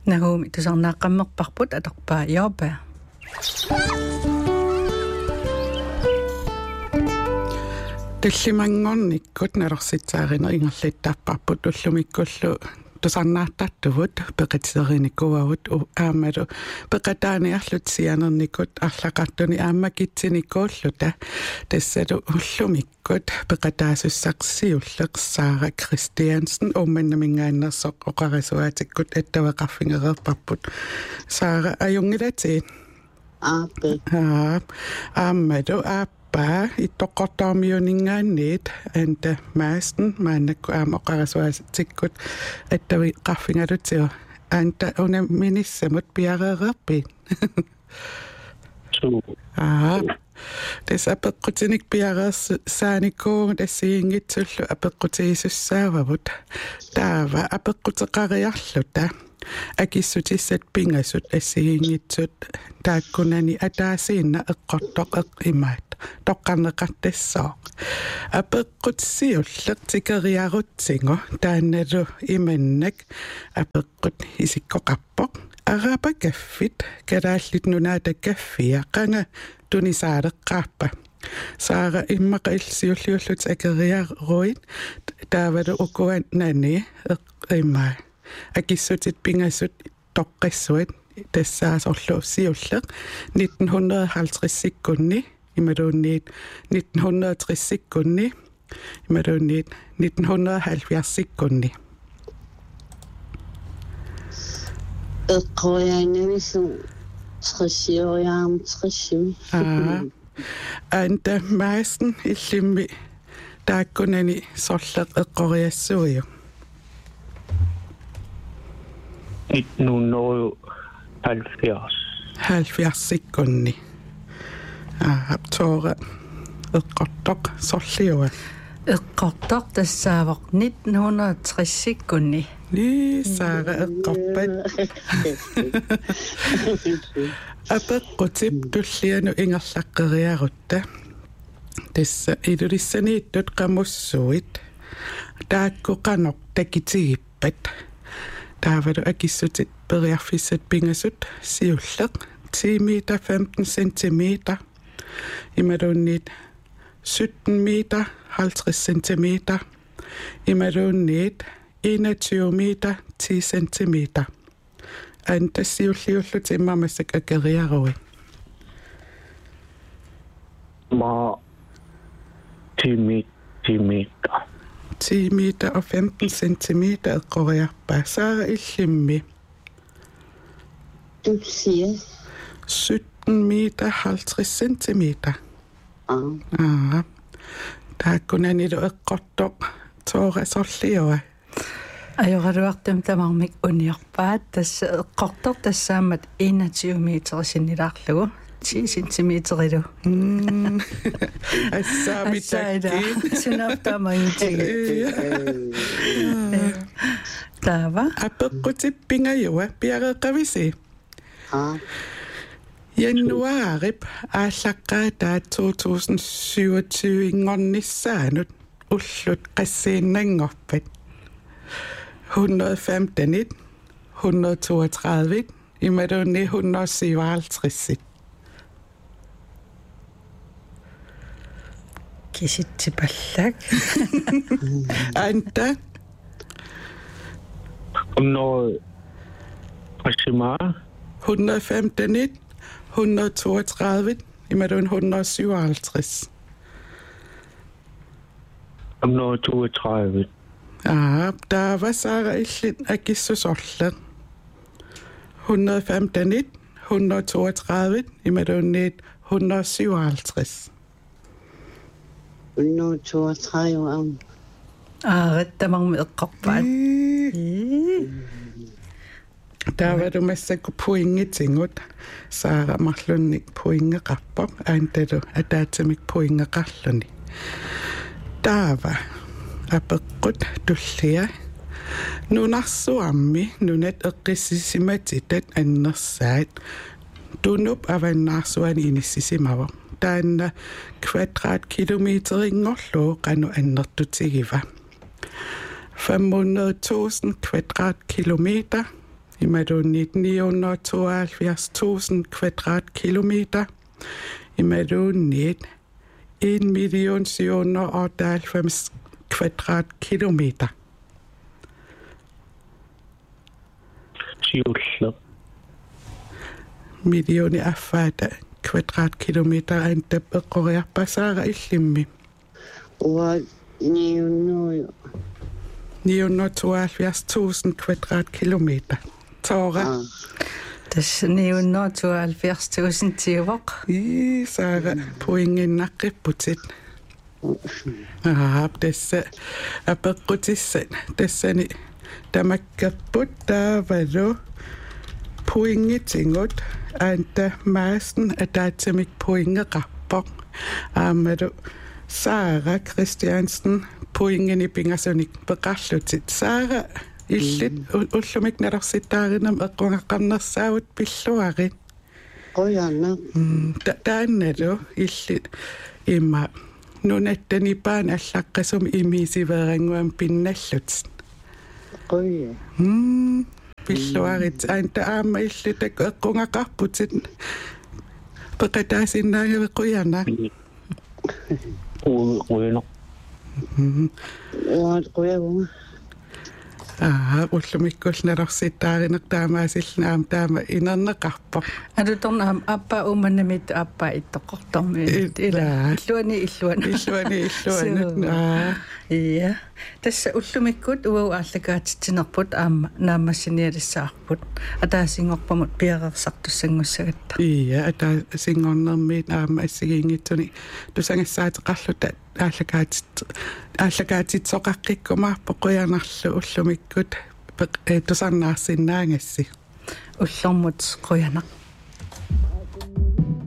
Nahumi tusarnaaqammerparput atorpaa iorpa. Tullimangornikkut nalersittaarina ingerlittapparput ullumikkullu tusarnaartattuvut peqatiserinikuavut aammalu peqataaniarlut sianernikut арлақартуни ааммакитсиникууллута тассалу уллумиккут пеқатаасуссарсиуллеқсаара Кристиансен умманнамингааннерсоқ оқарисуаатиккут аттавеқарфингерерпарпут саара аюнгилатиит ааппе ааммалу ааппаа иттоққортаамиунингаанниит анта маастен мааннакку аама оқарисуаатиккут аттавеқарфингалутиу анта уна миниссамут пиареерерпит Tässä appeqqutinik piaras saanikoon tassiingitsullu appeqqutiisussaaravut taava appeqqutiqariarluta akissutissat pingasut assiingitsut taakkunani ataasiinna eqqortoq eqqimaat toqqarneqartassoo appeqqutsiulleq tikeriarutsingu taannalu imannak appeqqut isikkoqarpoq Araba kaffit kadaallit nunaata kaffia qanga tunisaareqqaarpa saara immaqailsiulliullut akeriaruit taavalu ukuan nani eqqimaa akissutit pingasut toqqissuit tassaasorluussiulleq 1950-sikkunni imaluunniit 1960-sikkunni imaluunniit 1970-sikkunni Eqquyaannavisu trisioriaarmtrissimi anta maasten illimmi taakkunani sorleq eqqoriassuuju 1970 aptoora eqqortoq sorliua Eqqortoq tassaavoq 1960-sikkunni saara eqqorpat apeqqutip tullianu ingerlaqqeriarutta tassa ilulissaniittut qamussuit taakkuqanoq takitigippat taavalu akissutit periarfissat pingasut siulleq 10 meter 15 centimeter imaluunniit 17 meter 50 centimeter imaluunniit 21 meter 10 centimeter anta siulliullut immamassak akeriarui ma 10 meter 10 meter og 15 centimeter eqqoriarpaa saara illimmi Tupsia 17 meter 50 centimeter taakkunanilu eqqortoq toora sorliua Ajorluartum tamarmik uniarpaat tassa eqqortoq tassaammat 21 metersinnilaarlugu 10 centimeterilu assaamittakki sunaftaamaintig taava apeqqutippingajua piareqqavisi januarip ааllaqqaataat 2027 ingornissaanut ullut qassiinnangorpat 115 132 imaluunni 157 kisittipallak anta Ashima 115 132 imaluun 157 132 taava saara illit akissusorleq 115 132 imaluunniit 157 132 aarettamarmi eqqorpaat taavalu massakku puingitingut saara marlunnik puingeqarpoq aantalu ataatamik puingeqarluni taava apeqqut tullia nunarsuarmi nunat eqqissisimatittat annersaat tunup avannaarsuani inissisimava taanna kvadratkilometeringorlu qanu annertutigiva 500.000 kvadratkilometer Imadunnit 972.000 kvadratkilometer. Imadunnit 1.798.000 kvadratkilometer. Siulla. Millioni affaata kvadratkilometer anta peqqoriarpasaara illimmi. Ua niunuio. 972.000 kvadratkilometer. Toora. tässä niunno 72.000 tiivok. Saara puinginnaqqipputit. Tässä apeqqutissa tässäni tamakkaput taavalu puingitingut anta maasten ataatsamik puingeqarpoq aamalu Saara Christiansen puingini pingasonik peqarlutit Saara illit ullumik narorsittaarinam eqqungaqqarnersaavut pilluarit Qoyanna. taannalu illit imma nunattanipaan allaqqasum imiisiveranguam pinnallut Qoya. pilluarit anta aama illitak eqqungaqarputit peqataasinnaangawe quyana Uino. Ua qoyagunga. ullumikkulnerorsittaarinaq taamaasilnaam taama inerneqarpoq Alutornaam appa umanamit appa ittoqortormi illuani ja tässä ullumikkut uau aallakaatitinerput aamma naammassinialissaarput ataasingorpamut piaqersartussangussaгаtta iya ata singornermiit aama assigiinngitsuni tusangassaateqarluta ааллакаатитсоқаққиккумаарпо қуянарлу уллумиккут тусарнаарсиннаанgassi ullormut qoyanaq